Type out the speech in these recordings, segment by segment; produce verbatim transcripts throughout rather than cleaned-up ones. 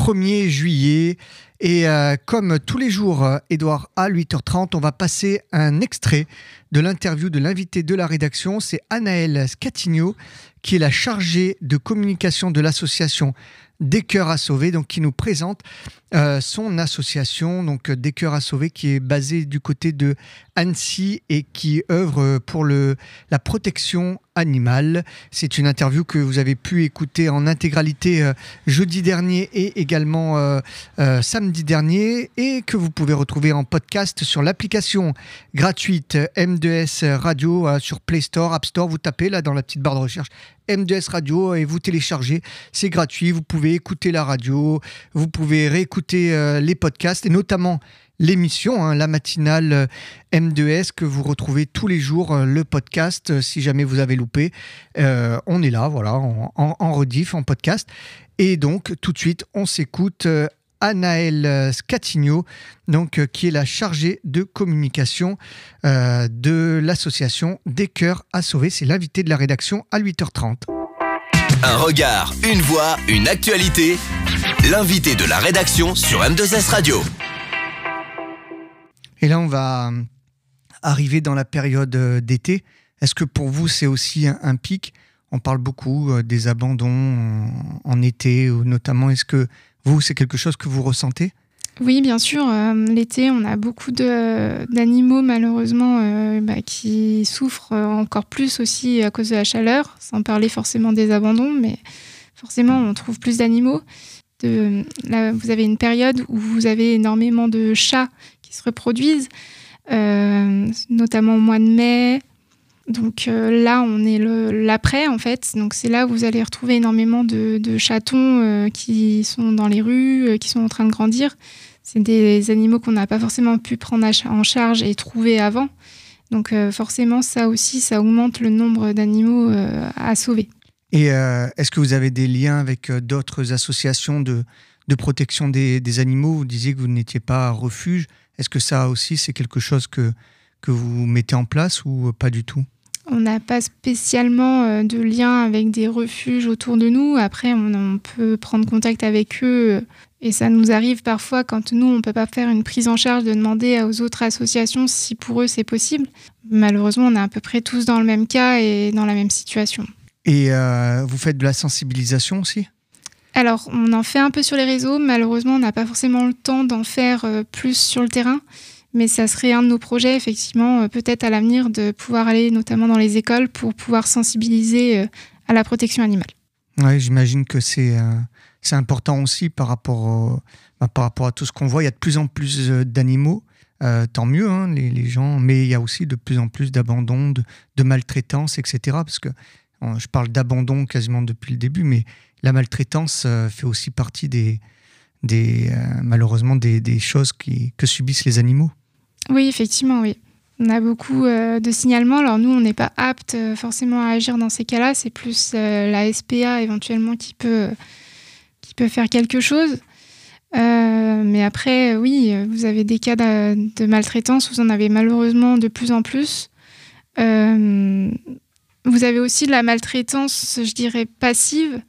premier juillet. Et euh, comme tous les jours, euh, Édouard, à huit heures trente, on va passer un extrait de l'interview de l'invité de la rédaction. C'est Anaëlle Scatigno, qui est la chargée de communication de l'association Des Cœurs à Sauver, donc qui nous présente euh, son association, donc Des Cœurs à Sauver, qui est basée du côté de Annecy et qui œuvre pour le, la protection animale. C'est une interview que vous avez pu écouter en intégralité euh, jeudi dernier et également euh, euh, samedi dernier, et que vous pouvez retrouver en podcast sur l'application gratuite M deux S Radio euh, sur Play Store, App Store. Vous tapez là dans la petite barre de recherche M deux S Radio et vous téléchargez. C'est gratuit. Vous pouvez écouter la radio, vous pouvez réécouter euh, les podcasts et notamment l'émission, hein, la matinale euh, M deux S que vous retrouvez tous les jours, euh, le podcast, euh, si jamais vous avez loupé. Euh, on est là, voilà, en, en, en rediff, en podcast. Et donc, tout de suite, on s'écoute euh, Anaëlle Scatigno, donc, euh, qui est la chargée de communication euh, de l'association Des Cœurs à Sauver. C'est l'invité de la rédaction à huit heures trente. Un regard, une voix, une actualité. L'invité de la rédaction sur M deux S Radio. Et là, on va arriver dans la période d'été. Est-ce que pour vous, c'est aussi un, un pic ? On parle beaucoup euh, des abandons en, en été, ou notamment. Est-ce que vous, c'est quelque chose que vous ressentez ? Oui, bien sûr. Euh, l'été, on a beaucoup de, d'animaux, malheureusement, euh, bah, qui souffrent encore plus aussi à cause de la chaleur, sans parler forcément des abandons, mais forcément, on trouve plus d'animaux. De, là, vous avez une période où vous avez énormément de chats qui se reproduisent, euh, notamment au mois de mai. Donc euh, là, on est le, l'après, en fait. Donc c'est là où vous allez retrouver énormément de, de chatons euh, qui sont dans les rues, euh, qui sont en train de grandir. C'est des animaux qu'on n'a pas forcément pu prendre en charge et trouver avant. Donc euh, forcément, ça aussi, ça augmente le nombre d'animaux euh, à sauver. Et euh, est-ce que vous avez des liens avec euh, d'autres associations de, de protection des, des animaux ? Vous disiez que vous n'étiez pas refuge. Est-ce que ça aussi, c'est quelque chose que, que vous mettez en place ou pas du tout ? On n'a pas spécialement euh, de lien avec des refuges autour de nous. Après, on, on peut prendre contact avec eux euh, et ça nous arrive parfois quand nous, on ne peut pas faire une prise en charge, de demander aux autres associations si pour eux, c'est possible. Malheureusement, on est à peu près tous dans le même cas et dans la même situation. Et euh, vous faites de la sensibilisation aussi ? Alors, on en fait un peu sur les réseaux. Malheureusement, on n'a pas forcément le temps d'en faire euh, plus sur le terrain. Mais ça serait un de nos projets, effectivement, euh, peut-être à l'avenir, de pouvoir aller notamment dans les écoles pour pouvoir sensibiliser euh, à la protection animale. Oui, j'imagine que c'est, euh, c'est important aussi par rapport, au, bah, par rapport à tout ce qu'on voit. Il y a de plus en plus d'animaux, euh, tant mieux, hein, les, les gens, mais il y a aussi de plus en plus d'abandon, de, de maltraitance, et cetera. Parce que je parle d'abandon quasiment depuis le début, mais la maltraitance euh, fait aussi partie des, des, euh, malheureusement des, des choses qui, que subissent les animaux. Oui, effectivement, oui. On a beaucoup euh, de signalements. Alors nous, on n'est pas apte euh, forcément à agir dans ces cas-là. C'est plus euh, la S P A éventuellement qui peut, qui peut faire quelque chose. Euh, mais après, oui, vous avez des cas de, de maltraitance. Vous en avez malheureusement de plus en plus. Euh, vous avez aussi de la maltraitance, je dirais, passive.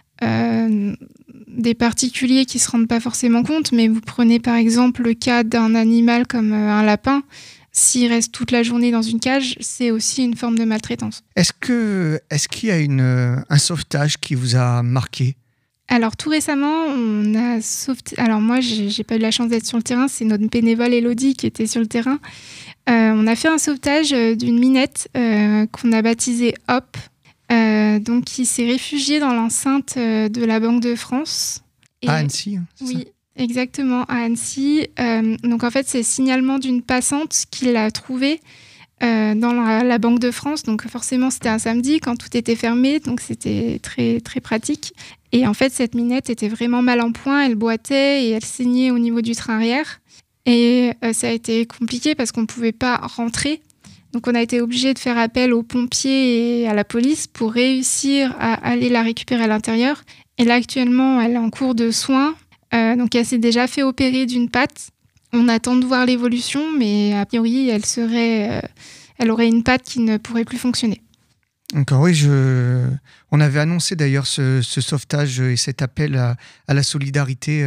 Euh, des particuliers qui ne se rendent pas forcément compte, mais vous prenez par exemple le cas d'un animal comme un lapin, s'il reste toute la journée dans une cage, c'est aussi une forme de maltraitance. Est-ce que, est-ce qu'il y a une, un sauvetage qui vous a marqué ? Alors tout récemment, on a sauveté... Alors moi, j'ai, j'ai pas eu la chance d'être sur le terrain, c'est notre bénévole Elodie qui était sur le terrain. Euh, on a fait un sauvetage d'une minette euh, qu'on a baptisée Hop, Euh, donc, qui s'est réfugié dans l'enceinte euh, de la Banque de France. Et, à Annecy, hein, c'est oui, ça ? exactement, à Annecy. Euh, donc, en fait, c'est le signalement d'une passante qui l'a trouvé euh, dans la, la Banque de France. Donc, forcément, c'était un samedi quand tout était fermé. Donc, c'était très, très pratique. Et en fait, cette minette était vraiment mal en point. Elle boitait et elle saignait au niveau du train arrière. Et euh, ça a été compliqué parce qu'on ne pouvait pas rentrer. Donc, on a été obligé de faire appel aux pompiers et à la police pour réussir à aller la récupérer à l'intérieur. Et là, actuellement, elle est en cours de soins. Euh, donc, elle s'est déjà fait opérer d'une patte. On attend de voir l'évolution, mais a priori, elle serait, euh, elle aurait une patte qui ne pourrait plus fonctionner. D'accord, oui, je... on avait annoncé d'ailleurs ce, ce sauvetage et cet appel à, à la solidarité